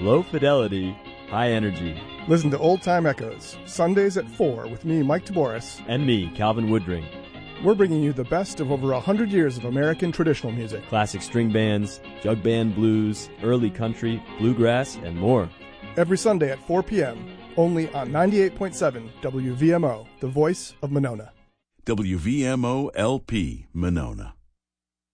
Low fidelity, high energy. Listen to Old Time Echoes, Sundays at 4 with me, Mike Taboris. And me, Calvin Woodring. We're bringing you the best of over 100 years of American traditional music. Classic string bands, jug band blues, early country, bluegrass, and more. Every Sunday at 4 p.m., only on 98.7 WVMO, the voice of Monona. WVMO LP, Monona.